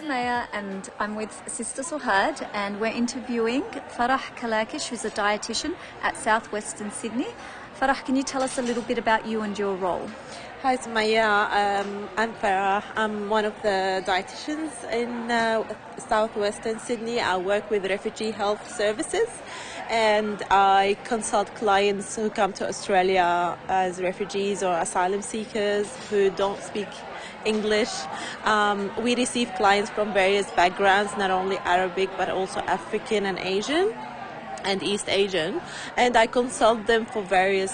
Sumaya and I'm with Sister Suhad and we're interviewing Farah Kalakish, who's a dietitian at Southwestern Sydney. Farah, can you tell us a little bit about you and your role? Hi Sumaya, I'm Farah. I'm one of the dietitians in Southwestern Sydney. I work with Refugee Health Services and I consult clients who come to Australia as refugees or asylum seekers who don't speak English. We receive clients from various backgrounds, not only Arabic but also African and Asian and East Asian, and I consult them for various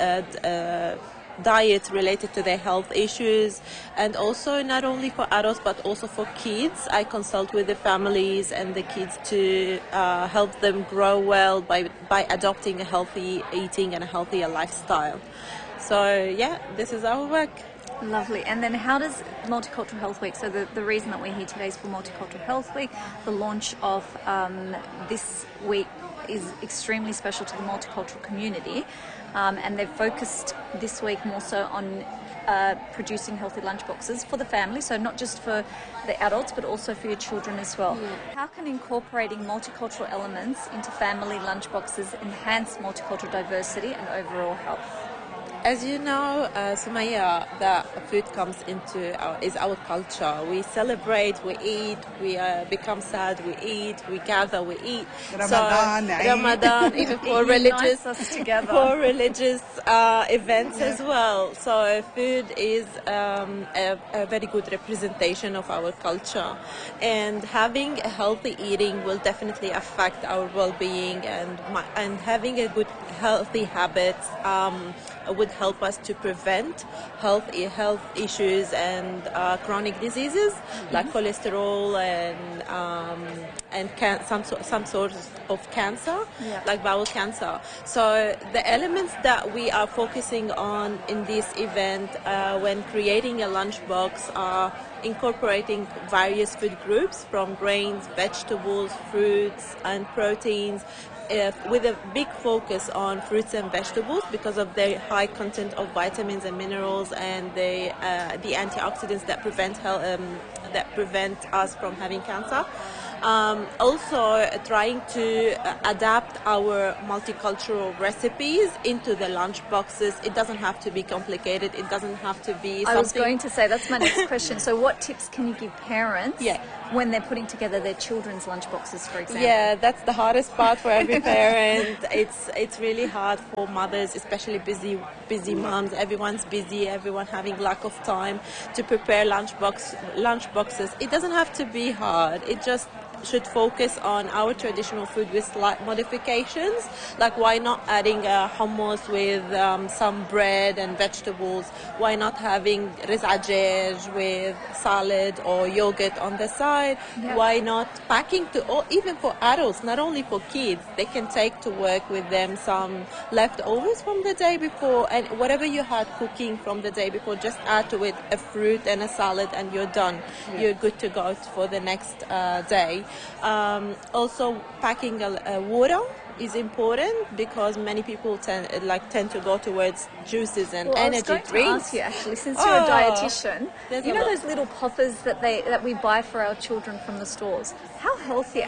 diets related to their health issues, and also not only for adults but also for kids. I consult with the families and the kids to help them grow well by adopting a healthy eating and a healthier lifestyle. So yeah, this is our work. Lovely. And then how does Multicultural Health Week, so the reason that we're here today is for Multicultural Health Week. The launch of this week is extremely special to the multicultural community, and they've focused this week more so on producing healthy lunchboxes for the family, so not just for the adults but also for your children as well. Yeah. How can incorporating multicultural elements into family lunchboxes enhance multicultural diversity and overall health? As you know, Sumaya, the food comes is our culture. We celebrate, we eat, we become sad, we eat, we gather, we eat. Ramadan, even for religious events as well. So food is a very good representation of our culture, and having a healthy eating will definitely affect our well-being, and having a good healthy habits would help us to prevent health issues and chronic diseases like cholesterol and some sorts of cancer, like bowel cancer. So the elements that we are focusing on in this event when creating a lunchbox are incorporating various food groups from grains, vegetables, fruits and proteins, with a big focus on fruits and vegetables because of their high content of vitamins and minerals and the antioxidants that prevent us from having cancer. Also trying to adapt our multicultural recipes into the lunch boxes. It doesn't have to be complicated. It doesn't have to be something... I was going to say, that's my next question. So what tips can you give parents when they're putting together their children's lunch boxes, for example? Yeah, that's the hardest part for every parent. It's really hard for mothers, especially busy moms. Everyone's busy, everyone having lack of time to prepare lunch boxes. It doesn't have to be hard. It just should focus on our traditional food with slight modifications, like why not adding a hummus with some bread and vegetables, why not having rizajej with salad or yogurt on the side, why not packing or even for adults, not only for kids, they can take to work with them some leftovers from the day before, and whatever you had cooking from the day before, just add to it a fruit and a salad and you're done. You're good to go for the next day. Also packing water is important because many people tend to go towards juices and energy drinks. I was going to ask you, actually, since you're a dietitian, you know those little poppers that we buy for our children from the stores? How healthy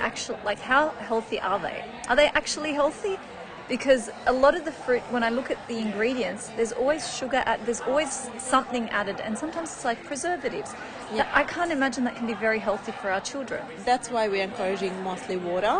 are they? Are they actually healthy? Because a lot of the fruit, when I look at the ingredients, there's always sugar, there's always something added, and sometimes it's like preservatives. Yeah. I can't imagine that can be very healthy for our children. That's why we're encouraging mostly water.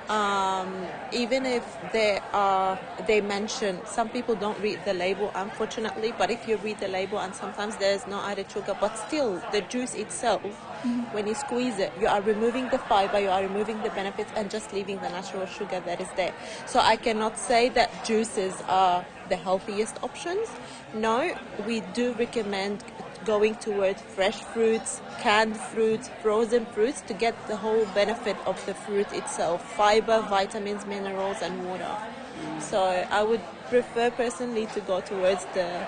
Even if they mention, some people don't read the label, unfortunately, but if you read the label and sometimes there's no added sugar, but still the juice itself, when you squeeze it, you are removing the fiber, you are removing the benefits and just leaving the natural sugar that is there. So I cannot say that juices are the healthiest options. No, we do recommend going towards fresh fruits, canned fruits, frozen fruits to get the whole benefit of the fruit itself, fiber, vitamins, minerals and water. So I would prefer personally to go towards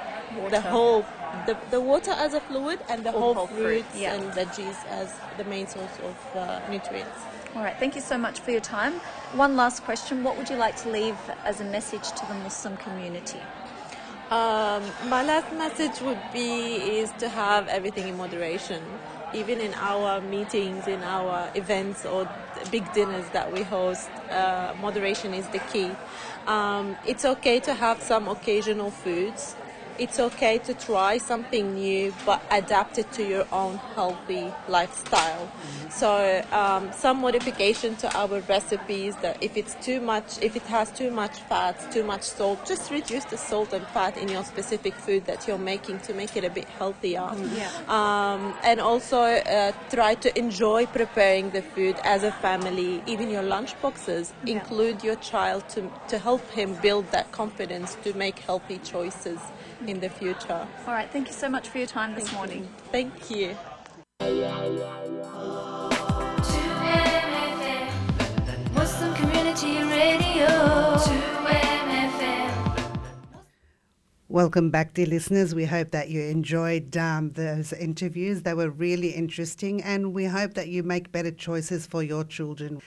the water as a fluid and the whole fruits and veggies as the main source of nutrients. All right, thank you so much for your time. One last question, what would you like to leave as a message to the Muslim community? My last message would be is to have everything in moderation. even in our meetings, in our events or big dinners that we host, moderation is the key. It's okay to have some occasional foods. It's okay to try something new, but adapt it to your own healthy lifestyle. So some modification to our recipes, that if it has too much fat, too much salt, just reduce the salt and fat in your specific food that you're making to make it a bit healthier. And also try to enjoy preparing the food as a family. Even your lunch boxes, include your child to help him build that confidence to make healthy choices in the future. All right, thank you so much for your time this morning. Thank you. Muslim Community Radio. Welcome back, dear listeners. We hope that you enjoyed those interviews. They were really interesting, and we hope that you make better choices for your children.